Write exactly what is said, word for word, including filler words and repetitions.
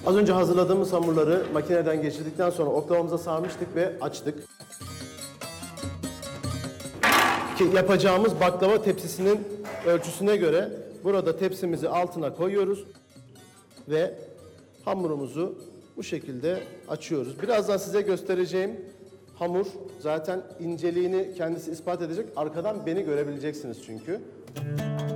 Az önce hazırladığımız hamurları makineden geçirdikten sonra oklavamıza sarmıştık ve açtık. Ki yapacağımız baklava tepsisinin ölçüsüne göre burada tepsimizi altına koyuyoruz ve hamurumuzu bu şekilde açıyoruz. Birazdan size göstereceğim hamur zaten inceliğini kendisi ispat edecek. Arkadan beni görebileceksiniz çünkü.